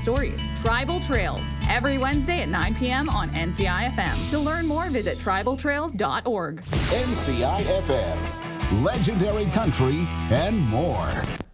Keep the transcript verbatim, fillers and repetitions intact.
stories. Tribal Trails, every Wednesday at nine p.m. on N C I F M. To learn more, visit tribal trails dot org. N C I F M, legendary country and more.